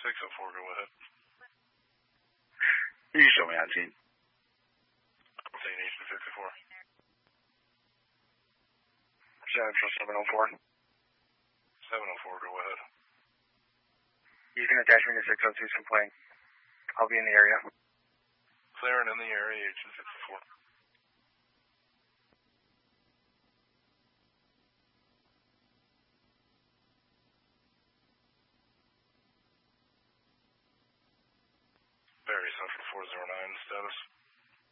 604, go ahead. You show me on scene. Scene Houston 604. Central 704. 704, go ahead. You can attach me to 602 some plane. I'll be in the area. Clear and in the area, Houston 604. Barry Central 409, status.